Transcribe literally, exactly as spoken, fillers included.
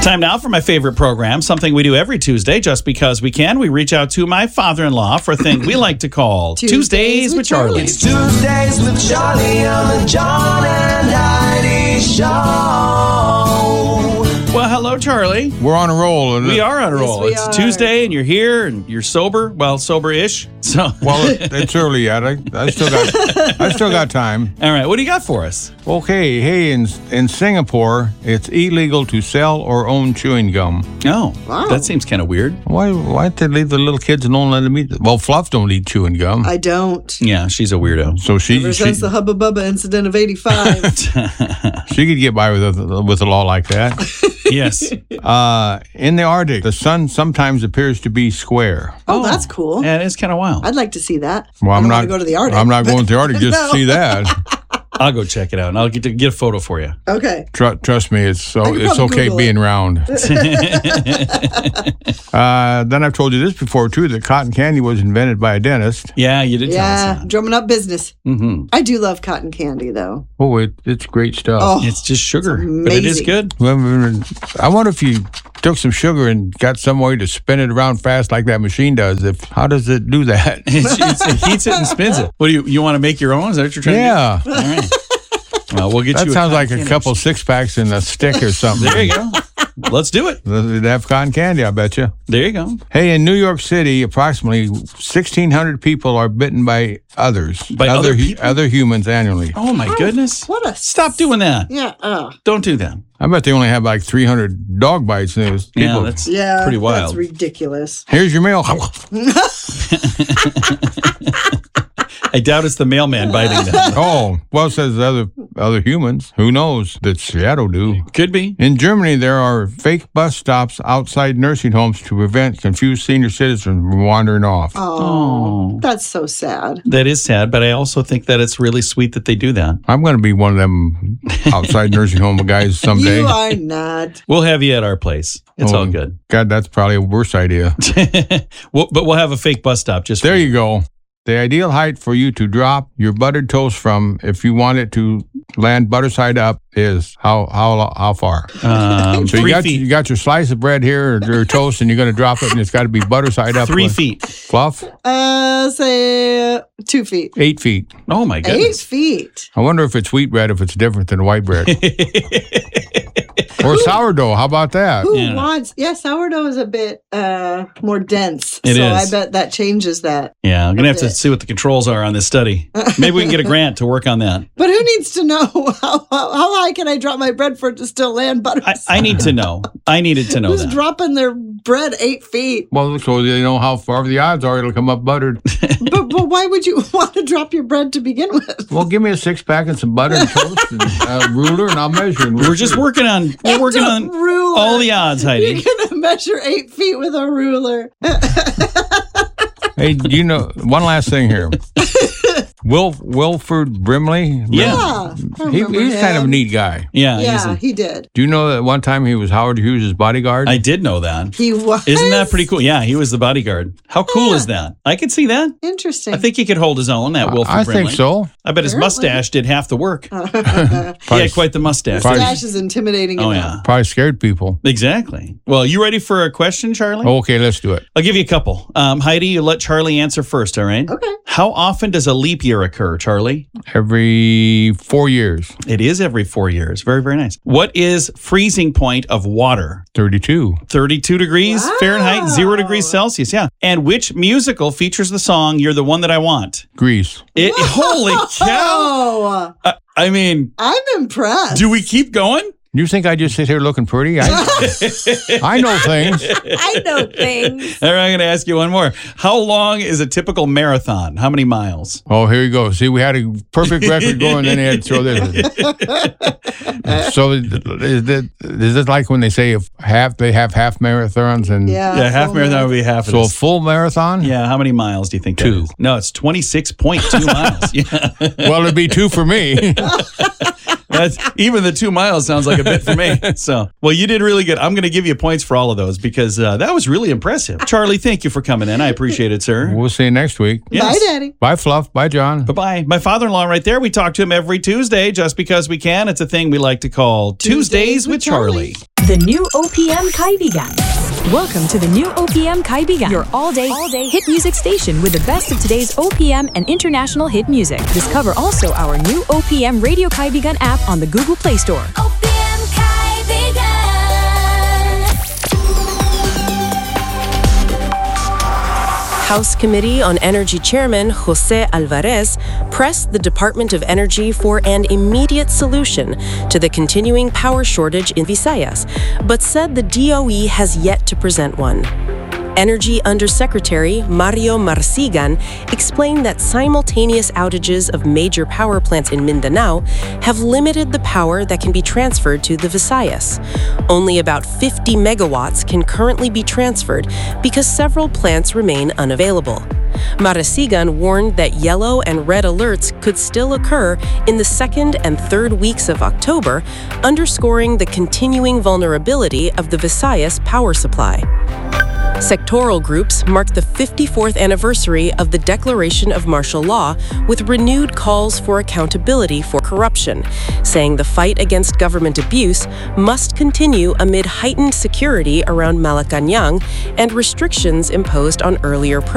Time now for my favorite program, something we do every Tuesday just because we can. We reach out to my father-in-law for a thing we like to call Tuesdays, Tuesdays with, with Charlie. It's Tuesdays with Charlie on the John and Heidi Show. Well, hello, Charlie. We're on a roll. We are on a roll. Yes, we it's are. Tuesday, and you're here, and you're sober. Well, sober-ish. So, Well, it, it's early yet. I, I still got I still got time. all right, what do you got for us? Okay, hey, in in Singapore, it's illegal to sell or own chewing gum. Oh, Wow. that seems kind of weird. Why why did they leave the little kids and don't let them eat? Well, Fluff don't eat chewing gum, I don't. Yeah, she's a weirdo. so she Ever she, since the Hubba Bubba incident of eighty-five. she could get by with a, with a law like that. Yes. Uh, in the Arctic, the sun sometimes appears to be square. Oh, that's cool. Yeah, it's kind of wild. I'd like to see that. Well, I I'm don't not want to go to the Arctic. I'm not going to the Arctic just No. to see that. I'll go check it out, and I'll get to get a photo for you. Okay. Tr- trust me, it's so I can it's probably okay Google being it. round. uh, then I've told you this before too, that cotton candy was invented by a dentist. Yeah, you did Yeah, tell us drumming up business. that. Mm-hmm. I do love cotton candy, though. Oh, it, it's great stuff. Oh, It's just sugar, It's but it is amazing. good. Well, I wonder if you took some sugar and got some way to spin it around fast like that machine does. If how does it do that? It's, it's, it heats it and spins it. What do you you want to make your own? Is that what you're trying Yeah, to do? All right. Well, we'll get that you. sounds a like cotton a candy couple machine. six packs in a stick or something. There you go. Let's do it. They'd have cotton candy, I bet you. There you go. Hey, in New York City, approximately sixteen hundred people are bitten by others, By other hu- people? other humans annually. Oh my goodness! what a Stop doing that. Yeah. Uh, Don't do that. I bet they only have like three hundred dog bites. And it was Yeah, people. that's yeah. pretty wild. That's ridiculous. Here's your mail. I doubt it's the mailman biting them. Oh, well, it says other other humans. Who knows? That Seattle do. Could be. In Germany, there are fake bus stops outside nursing homes to prevent confused senior citizens from wandering off. Oh, Oh. that's so sad. That is sad, but I also think that it's really sweet that they do that. I'm going to be one of them outside nursing home guys someday. You are not. We'll have you at our place. It's Oh, all good. God, that's probably a worse idea. We'll- but we'll have a fake bus stop just There for you go. The ideal height for you to drop your buttered toast from, if you want it to land butter side up, is how how how far? Um, So you three got feet. you got your slice of bread here or your toast, and you're going to drop it, and it's got to be butter side up. Three with feet. Fluff, Uh, say uh, two feet. eight feet. Oh my Eight goodness. feet. I wonder if it's wheat bread, if it's different than white bread. Or sourdough. How about that? Who Yeah. wants? Yeah, sourdough is a bit uh more dense. It so is. I bet that changes that. Yeah, I'm gonna have to bit. see what the controls are on this study. Maybe we can get a grant to work on that. But who needs to know how, how, how high can I drop my bread for it to still land butter? I, I need to know. I needed to know Who's that. dropping their bread eight feet? Well, so they know how far the odds are it'll come up buttered. but, but why would you want to drop your bread to begin with? Well, give me a six pack and some butter and toast and a ruler, and I'll measure. And We're just working on. We're working on ruler. all the odds, You're Heidi. gonna measure eight feet with a ruler. Hey, you know, one last thing here. Wil Wilford Brimley. Yeah. I He, remember he's kind of a him. neat guy. Yeah, he's Yeah, a- he did. Do you know that one time he was Howard Hughes' bodyguard? I did know that. He was. Isn't that pretty cool? Yeah, he was the bodyguard. How cool Yeah. is that? I could see that. Interesting. I think he could hold his own. That Wilford I Brimley. think so. I bet his Apparently. mustache did half the work. He Probably, had quite the mustache. Probably- Mustache is intimidating. Oh enough. yeah, probably scared people. exactly. Well, you ready for a question, Charlie? Okay, let's do it. I'll give you a couple. Um, Heidi, you let Charlie answer first. All right. Okay. How often does a leap year occur, Charlie? Every four years, It is every four years. Very, very nice. What is freezing point of water? thirty-two. thirty-two degrees Wow. Fahrenheit, zero degrees Celsius. Yeah. And which musical features the song "You're the One That I Want"? Grease. It, holy cow! Oh, I, I mean, I'm impressed. do we keep going? You think I just sit here looking pretty? I, I know things. I know things. All right, I'm going to ask you one more. How long is a typical marathon? How many miles? Oh, here you go. See, we had a perfect record going, then they had to throw this. So is it, is it like when they say if half they have half marathons and Yeah. yeah, half full marathon would be half of so a this. full marathon? Yeah, how many miles do you think that Two. is? No, it's twenty-six point two miles. Yeah. Well, it'd be two for me. That's, even the two miles sounds like a bit for me. So, well, you did really good. I'm going to give you points for all of those because uh, that was really impressive. Charlie, thank you for coming in. I appreciate it, sir. We'll see you next week. Yes. Bye, Daddy. Bye, Fluff. Bye, John. Bye-bye. My father-in-law right there, we talk to him every Tuesday just because we can. It's a thing we like to call Tuesdays, Tuesdays with with Charlie. Charlie. The new O P M Kaibigan. Welcome to the new O P M Kaibigan, your all-day, all-day hit music station with the best of today's O P M and international hit music. Discover also our new O P M Radio Kaibigan app on the Google Play Store. O P M Kaibigan. House Committee on Energy Chairman Jose Alvarez pressed the Department of Energy for an immediate solution to the continuing power shortage in Visayas, but said the D O E has yet to present one. Energy Undersecretary Mario Marsigan explained that simultaneous outages of major power plants in Mindanao have limited the power that can be transferred to the Visayas. Only about fifty megawatts can currently be transferred because several plants remain unavailable. Marasigan warned that yellow and red alerts could still occur in the second and third weeks of October, underscoring the continuing vulnerability of the Visayas power supply. Sectoral groups marked the fifty-fourth anniversary of the declaration of martial law with renewed calls for accountability for corruption, saying the fight against government abuse must continue amid heightened security around Malacañang and restrictions imposed on earlier